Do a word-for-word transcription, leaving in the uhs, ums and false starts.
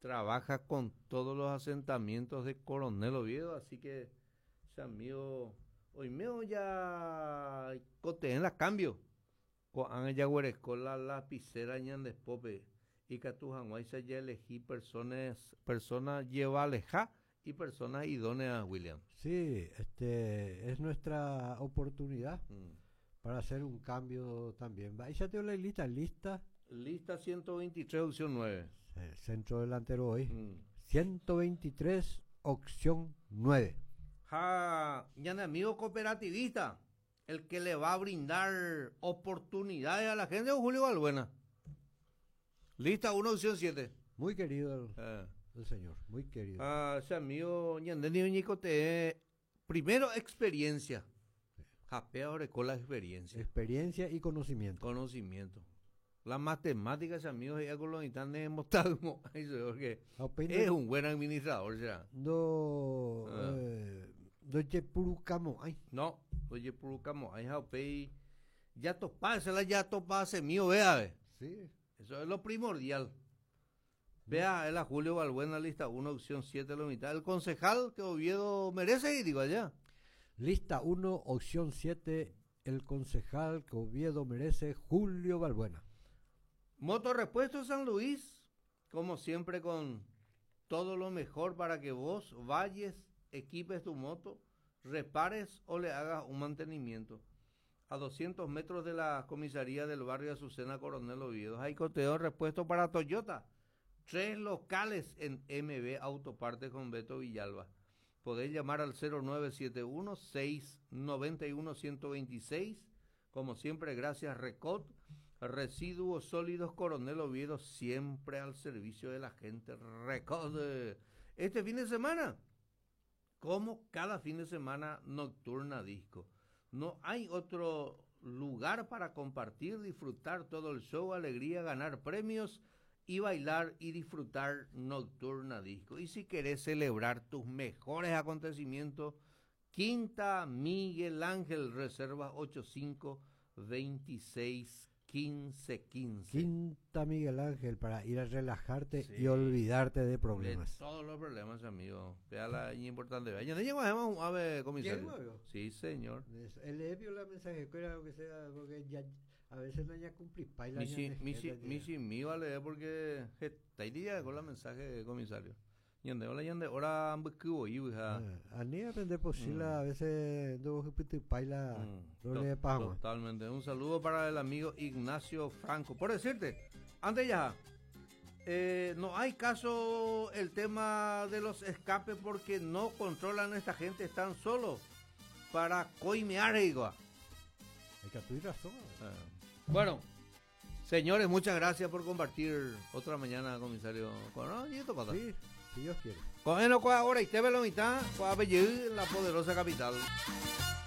trabaja con todos los asentamientos de Coronel Oviedo, así que, ese amigo, hoy meo ya cote en la cambio, con ya con la lapicera ñan despope, y que tu janguay se ya elegí personas, personas lleva aleja y personas idóneas, William. Sí, este, es nuestra oportunidad Mm. para hacer un cambio también. Va, y ya tengo la lista, lista, Lista ciento veintitrés, opción nueve. eh, centro delantero hoy, Mm. ciento veintitrés, opción nueve. Ja, ya mi amigo cooperativista, el que le va a brindar oportunidades a la gente es Julio Balbuena. Lista uno, opción siete. Muy querido el, Eh. el señor, muy querido. Ah, ese amigo ñandeni Ñico te primero experiencia. Japea ahora con la experiencia. Experiencia y conocimiento. Conocimiento. La matemática, ese amigo ya con los instantes mostrado porque Opina- es un buen administrador, será. Do, Ah. eh, do ye purucamo, ay, No, oye, purúcamo, ahí japei, ya topa, esa la ya topa hace mío, vea, ve. sí. Eso es lo primordial. Vea, es la Julio Balbuena, lista uno, opción siete, la mitad. El concejal que Oviedo merece ir, digo allá. Lista uno, opción siete, el concejal que Oviedo merece, Julio Balbuena. Motorrepuesto San Luis, como siempre con todo lo mejor para que vos vayas, equipes tu moto, repares o le hagas un mantenimiento. A doscientos metros de la comisaría del barrio Azucena Coronel Oviedo. Hay coteo de repuesto para Toyota. Tres locales en M B Autopartes con Beto Villalba. Podés llamar al cero nueve siete uno, seis nueve uno, uno dos seis. Como siempre, gracias Recot. Residuos sólidos Coronel Oviedo, siempre al servicio de la gente. Recot. Este fin de semana, como cada fin de semana, Nocturna Disco. No hay otro lugar para compartir, disfrutar todo el show, alegría, ganar premios y bailar y disfrutar Nocturna Disco. Y si querés celebrar tus mejores acontecimientos, Quinta Miguel Ángel, reserva ochenta y cinco, veintiséis, quince, quince. Quinta Miguel Ángel, para ir a relajarte Sí. y olvidarte de De problemas. todos los problemas, amigo. Vea la importante. Ya no llegamos a ver, comisario. ¿Quién lo vio? Sí, señor. Él le vio la mensaje, que era lo que sea, porque ya a veces no ya cumplí. paila, Misi, ya ne- misi, ya- ya- misi, mi vale porque está ahí día con la mensaje, comisario. Yande, hola, yande, ahora han buscado y hija. Ah, a mí aprender posible, Mm. a veces no y paila, Mm, no to- le pagamos. Totalmente. Un saludo para el amigo Ignacio Franco. Por decirte, antes ya, eh, no hay caso el tema de los escapes porque no controlan a esta gente, están solos para coimear, igual. Hay que tu razón. Ah. Bueno, señores, muchas gracias por compartir otra mañana, comisario. Con no, y esto pasa. Sí, si Dios quiere. Con él no ahora y te ve la mitad, con apellido en la poderosa capital.